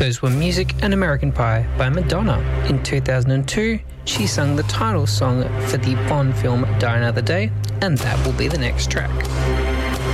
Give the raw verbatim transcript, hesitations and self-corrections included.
Those were Music and American Pie by Madonna. In two thousand two, she sung the title song for the Bond film Die Another Day, and that will be the next track.